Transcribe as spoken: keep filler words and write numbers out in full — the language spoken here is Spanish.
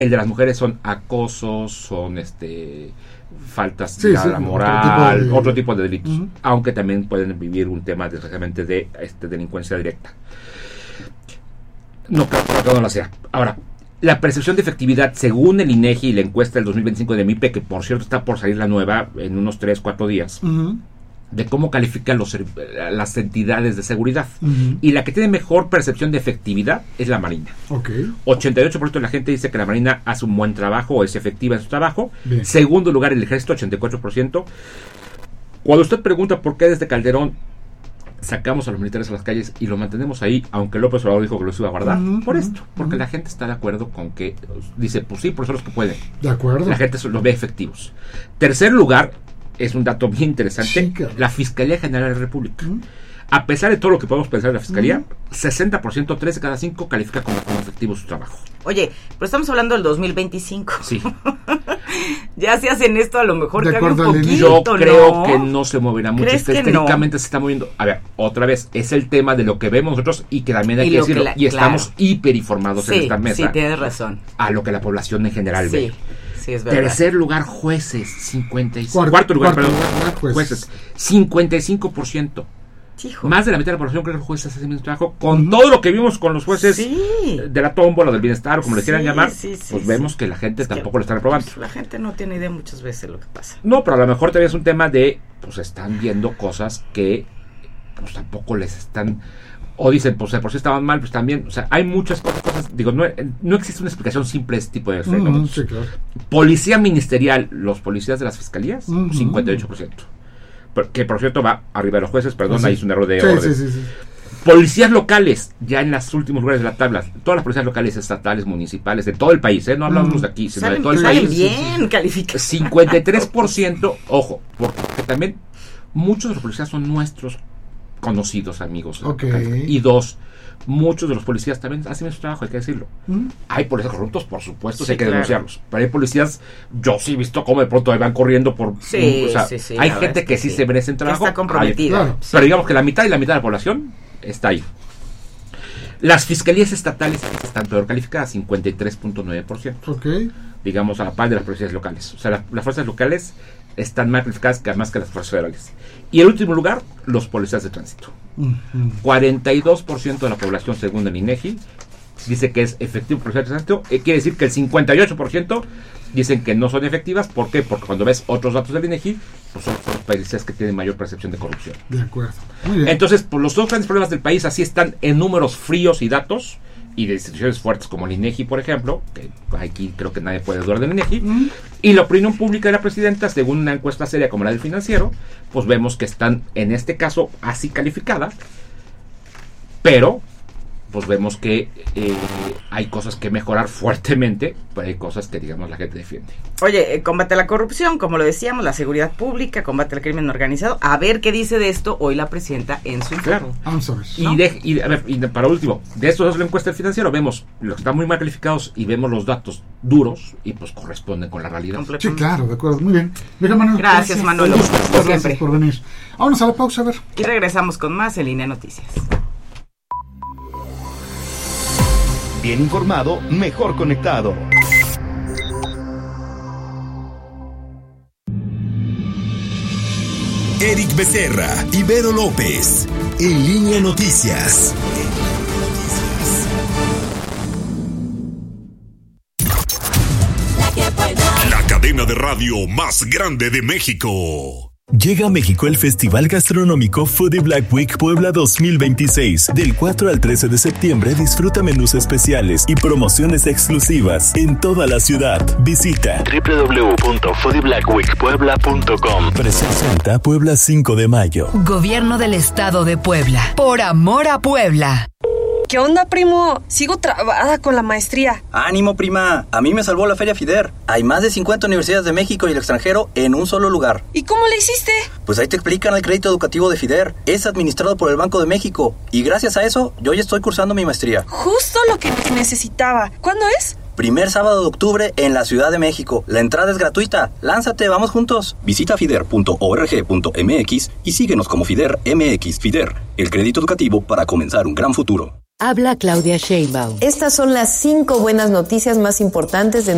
El de las mujeres son acosos, son este faltas Sí, de sí, la moral, otro tipo de, otro tipo de delitos, uh-huh. aunque también pueden vivir un tema desgraciadamente de este, delincuencia directa. No, claro, claro, no lo sea. Ahora, la percepción de efectividad, según el INEGI y la encuesta del dos mil veinticinco de MIPE, que por cierto está por salir la nueva en unos tres, cuatro días, uh-huh. de cómo califican los, las entidades de seguridad. Uh-huh. Y la que tiene mejor percepción de efectividad es la Marina. Okay. ochenta y ocho por ciento de la gente dice que la Marina hace un buen trabajo o es efectiva en su trabajo. Bien. Segundo lugar, el Ejército, ochenta y cuatro por ciento. Cuando usted pregunta por qué desde Calderón sacamos a los militares a las calles y los mantenemos ahí, aunque López Obrador dijo que los iba a guardar, uh-huh. por esto, porque uh-huh. la gente está de acuerdo con que, dice, pues sí, por eso los que pueden. De acuerdo. La gente los ve efectivos. Tercer lugar, es un dato bien interesante, sí, claro. la Fiscalía General de la República. Uh-huh. A pesar de todo lo que podemos pensar de la Fiscalía, uh-huh. sesenta por ciento, tres de cada cinco califica como, como efectivo su trabajo. Oye, pero estamos hablando del dos mil veinticinco. Sí. Ya si hacen esto, a lo mejor de cambia un poquito, Yo creo ¿no? que no se moverá mucho. Estadísticamente no? se está moviendo. A ver, otra vez, es el tema de lo que vemos nosotros y que también hay y que decirlo. Que la, y estamos claro. hiperinformados sí, en esta mesa. Sí, tienes razón. A lo que la población en general sí. ve. Sí, es verdad. Tercer lugar, jueces, cincuenta y cinco. Cuarto, cuarto lugar, cuarto perdón, lugar, jueces. jueces, cincuenta y cinco por ciento. Hijo. Más de la mitad de la población cree que los jueces hacen el trabajo. Con uh-huh. todo lo que vimos con los jueces sí. de la tómbola, del bienestar, o como le sí, quieran llamar, sí, sí, pues sí, vemos sí. que la gente es tampoco que, lo está reprobando. Pues, la gente no tiene idea muchas veces de lo que pasa. No, pero a lo mejor también es un tema de, pues están viendo cosas que pues tampoco les están, o dicen, pues por si estaban mal, pues también, o sea, hay muchas cosas, cosas digo, no, no existe una explicación simple de este tipo de fenómenos. Uh-huh, sí, claro. Policía ministerial, los policías de las fiscalías, uh-huh. cincuenta y ocho por ciento. Que por cierto va arriba de los jueces, perdón, sí. ahí es un error de sí, orden. Sí, sí, sí. Policías locales, ya en los últimos lugares de la tabla, todas las policías locales, estatales, municipales, de todo el país, ¿eh? no hablamos mm. de aquí, sino salen, de todo el salen país. bien calificados. cincuenta y tres por ciento, ojo, porque también muchos de los policías son nuestros conocidos amigos. Okay. Y dos, muchos de los policías también hacen su trabajo, hay que decirlo. ¿Mm? Hay policías corruptos, por supuesto, sí, hay que claro. denunciarlos. Pero hay policías, yo sí he visto cómo de pronto ahí van corriendo por... Sí, o sea, sí, sí, hay gente que, que sí se merece trabajo. Que está comprometida. Claro. Sí. Pero digamos que la mitad y la mitad de la población está ahí. Las fiscalías estatales están peor calificadas, cincuenta y tres punto nueve por ciento. Okay. Digamos a la par de las policías locales. O sea, la, las fuerzas locales están más calificadas que más que las fuerzas federales. Y en último lugar, los policías de tránsito. Uh-huh. cuarenta y dos por ciento de la población, según el INEGI, dice que es efectivo policía de tránsito. Eh, quiere decir que el cincuenta y ocho por ciento dicen que no son efectivas. ¿Por qué? Porque cuando ves otros datos del INEGI, pues son los países que tienen mayor percepción de corrupción. De acuerdo. Muy bien. Entonces, pues, los dos grandes problemas del país así están en números fríos y datos, y de instituciones fuertes como el INEGI, por ejemplo, que aquí creo que nadie puede dudar del INEGI, mm. y la opinión pública de la presidenta, según una encuesta seria como la del Financiero, pues vemos que están, en este caso, así calificadas, pero pues vemos que eh, hay cosas que mejorar fuertemente, pero hay cosas que, digamos, la gente defiende. Oye, eh, combate la corrupción, como lo decíamos, la seguridad pública, combate al crimen organizado. A ver qué dice de esto hoy la presidenta en su informe. Claro. Vamos a ver. Y, de, y, a ver, y de, para último, de estos dos la encuesta del Financiero, vemos los que están muy mal calificados y vemos los datos duros y pues corresponden con la realidad. Sí, claro, de acuerdo. Muy bien. Mira, Manuel. Gracias, gracias Manuel. Muchas gracias siempre. por venir. Vámonos a la pausa, a ver. Y regresamos con más en Línea Noticias. Bien informado, mejor conectado. Eric Becerra, Ibero López, en Línea Noticias. La cadena de radio más grande de México. Llega a México el Festival Gastronómico Foodie Black Week Puebla dos mil veintiséis. Del cuatro al trece de septiembre disfruta menús especiales y promociones exclusivas en toda la ciudad. Visita doble u doble u doble u punto foodie black week puebla punto com. Presenta Puebla cinco de mayo. Gobierno del Estado de Puebla. Por amor a Puebla. ¿Qué onda, primo? Sigo trabada con la maestría. ¡Ánimo, prima! A mí me salvó la Feria FIDER. Hay más de cincuenta universidades de México y el extranjero en un solo lugar. ¿Y cómo le hiciste? Pues ahí te explican el crédito educativo de FIDER. Es administrado por el Banco de México. Y gracias a eso, yo ya estoy cursando mi maestría. Justo lo que necesitaba. ¿Cuándo es? Primer sábado de octubre en la Ciudad de México. La entrada es gratuita. Lánzate, vamos juntos. Visita fider punto org punto m x y síguenos como FIDER M X. FIDER, el crédito educativo para comenzar un gran futuro. Habla Claudia Sheinbaum. Estas son las cinco buenas noticias más importantes de